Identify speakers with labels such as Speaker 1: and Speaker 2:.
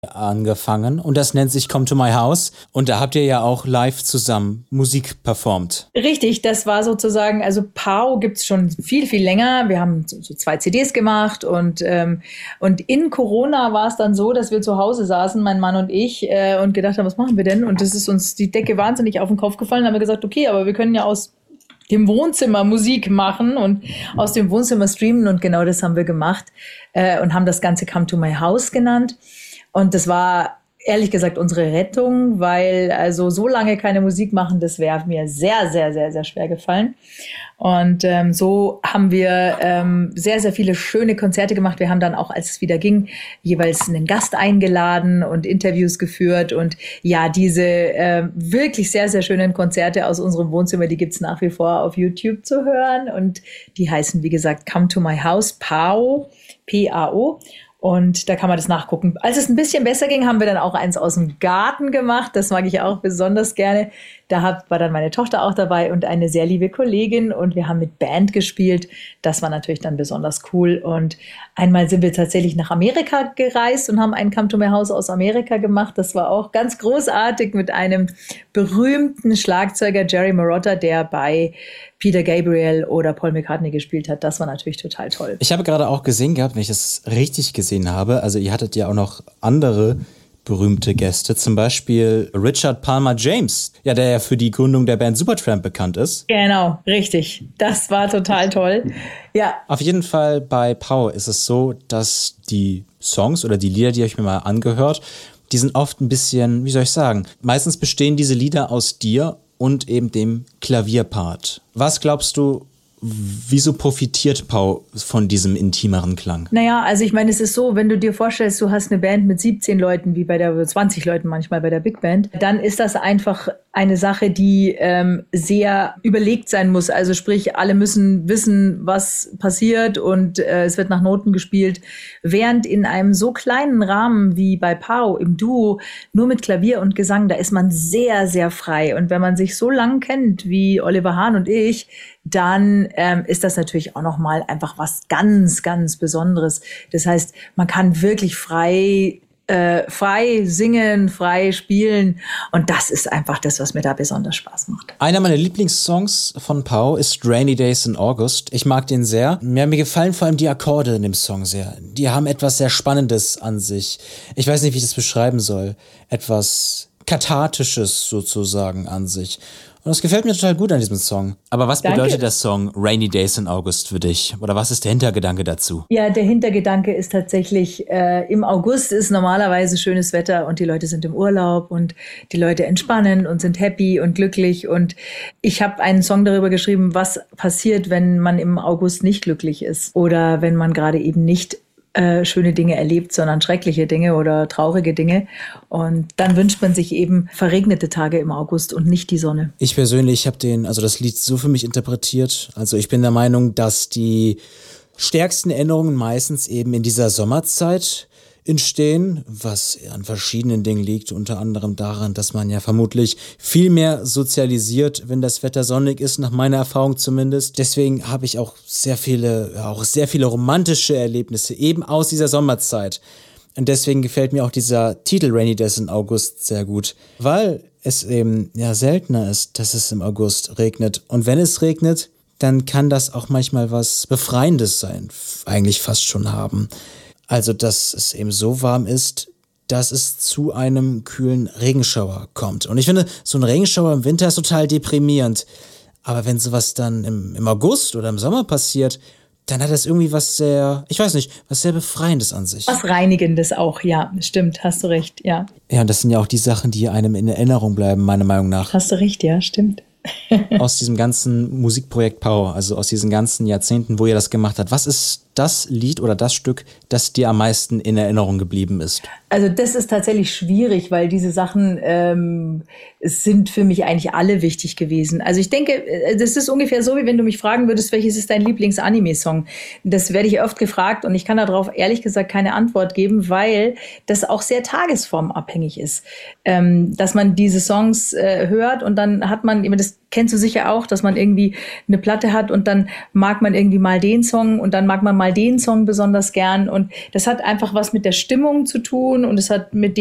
Speaker 1: angefangen und das nennt sich Come to My House und da habt ihr ja auch live zusammen Musik performt.
Speaker 2: Richtig, das war sozusagen, also Pow gibt's schon viel, viel länger. Wir haben so 2 CDs gemacht und in Corona war es dann so, dass wir zu Hause saßen, mein Mann und ich, und gedacht haben, was machen wir denn? Und das ist uns die Decke wahnsinnig auf den Kopf gefallen. Dann haben wir gesagt, okay, aber wir können ja aus dem Wohnzimmer Musik machen und aus dem Wohnzimmer streamen und genau das haben wir gemacht und haben das Ganze Come to My House genannt. Und das war ehrlich gesagt unsere Rettung, weil also so lange keine Musik machen, das wäre mir sehr, sehr, sehr, sehr schwer gefallen. Und so haben wir sehr, sehr viele schöne Konzerte gemacht. Wir haben dann auch, als es wieder ging, jeweils einen Gast eingeladen und Interviews geführt. Und ja, diese wirklich sehr, sehr schönen Konzerte aus unserem Wohnzimmer, die gibt's nach wie vor auf YouTube zu hören. Und die heißen, wie gesagt, Come to My House, PAO, P-A-O. Und da kann man das nachgucken. Als es ein bisschen besser ging, haben wir dann auch eins aus dem Garten gemacht. Das mag ich auch besonders gerne. Da war dann meine Tochter auch dabei und eine sehr liebe Kollegin. Und wir haben mit Band gespielt. Das war natürlich dann besonders cool. Und einmal sind wir tatsächlich nach Amerika gereist und haben ein Come to My House aus Amerika gemacht. Das war auch ganz großartig mit einem berühmten Schlagzeuger, Jerry Marotta, der bei Peter Gabriel oder Paul McCartney gespielt hat. Das war natürlich total toll.
Speaker 1: Ich habe gerade auch gesehen gehabt, wenn ich das richtig gesehen habe, also ihr hattet ja auch noch andere berühmte Gäste, zum Beispiel Richard Palmer James, ja, der ja für die Gründung der Band Supertramp bekannt ist.
Speaker 2: Genau, richtig. Das war total toll. Ja.
Speaker 1: Auf jeden Fall bei Pow ist es so, dass die Songs oder die Lieder, die habe ich mir mal angehört, die sind oft ein bisschen, wie soll ich sagen, meistens bestehen diese Lieder aus dir und eben dem Klavierpart. Was glaubst du, wieso profitiert Pow von diesem intimeren Klang?
Speaker 2: Naja, also ich meine, es ist so, wenn du dir vorstellst, du hast eine Band mit 17 Leuten, wie bei der 20 Leuten manchmal bei der Big Band, dann ist das einfach eine Sache, die sehr überlegt sein muss. Also sprich, alle müssen wissen, was passiert und es wird nach Noten gespielt. Während in einem so kleinen Rahmen wie bei Pow im Duo, nur mit Klavier und Gesang, da ist man sehr, sehr frei. Und wenn man sich so lang kennt wie Oliver Hahn und ich, dann ist das natürlich auch nochmal einfach was ganz, ganz Besonderes. Das heißt, man kann wirklich frei singen, frei spielen. Und das ist einfach das, was mir da besonders Spaß macht.
Speaker 1: Einer meiner Lieblingssongs von Pow ist Rainy Days in August. Ich mag den sehr. Mir gefallen vor allem die Akkorde in dem Song sehr. Die haben etwas sehr Spannendes an sich. Ich weiß nicht, wie ich das beschreiben soll. Etwas Kathartisches sozusagen an sich. Und das gefällt mir total gut an diesem Song. Aber was bedeutet der Song Rainy Days in August für dich? Oder was ist der Hintergedanke dazu?
Speaker 2: Ja, der Hintergedanke ist tatsächlich, im August ist normalerweise schönes Wetter und die Leute sind im Urlaub und die Leute entspannen und sind happy und glücklich. Und ich habe einen Song darüber geschrieben, was passiert, wenn man im August nicht glücklich ist oder wenn man gerade eben nicht schöne Dinge erlebt, sondern schreckliche Dinge oder traurige Dinge. Und dann wünscht man sich eben verregnete Tage im August und nicht die Sonne.
Speaker 1: Ich persönlich habe das Lied so für mich interpretiert. Also ich bin der Meinung, dass die stärksten Erinnerungen meistens eben in dieser Sommerzeit entstehen, was an verschiedenen Dingen liegt, unter anderem daran, dass man ja vermutlich viel mehr sozialisiert, wenn das Wetter sonnig ist, nach meiner Erfahrung zumindest. Deswegen habe ich auch sehr viele romantische Erlebnisse eben aus dieser Sommerzeit. Und deswegen gefällt mir auch dieser Titel Rainy Days in August sehr gut, weil es eben ja seltener ist, dass es im August regnet. Und wenn es regnet, dann kann das auch manchmal was Befreiendes sein, eigentlich fast schon haben. Also, dass es eben so warm ist, dass es zu einem kühlen Regenschauer kommt. Und ich finde, so ein Regenschauer im Winter ist total deprimierend. Aber wenn sowas dann im August oder im Sommer passiert, dann hat das irgendwie was sehr Befreiendes an sich.
Speaker 2: Was Reinigendes auch, ja, stimmt, hast du recht, ja.
Speaker 1: Ja, und das sind ja auch die Sachen, die einem in Erinnerung bleiben, meiner Meinung nach.
Speaker 2: Hast du recht, ja, stimmt.
Speaker 1: Aus diesem ganzen Musikprojekt Pow, also aus diesen ganzen Jahrzehnten, wo ihr das gemacht habt. Was ist das Lied oder das Stück, das dir am meisten in Erinnerung geblieben ist?
Speaker 2: Also das ist tatsächlich schwierig, weil diese Sachen sind für mich eigentlich alle wichtig gewesen. Also ich denke, das ist ungefähr so, wie wenn du mich fragen würdest, welches ist dein Lieblings-Anime-Song? Das werde ich oft gefragt und ich kann darauf ehrlich gesagt keine Antwort geben, weil das auch sehr tagesformabhängig ist. Dass man diese Songs hört und dann hat man immer das kennst du sicher auch, dass man irgendwie eine Platte hat und dann mag man irgendwie mal den Song und dann mag man mal den Song besonders gern. Und das hat einfach was mit der Stimmung zu tun und es hat mit